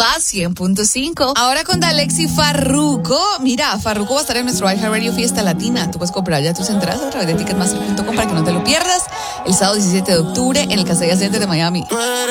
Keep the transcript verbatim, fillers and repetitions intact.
Rumba cien punto cinco. Ahora con Dalexi Farruko. Mira, Farruko va a estar en nuestro iHeartRadio Fiesta Latina. Tú puedes comprar ya tus entradas a través de ticketmaster punto com para que no te lo pierdas. El sábado diecisiete de octubre en el Casella Center de Miami.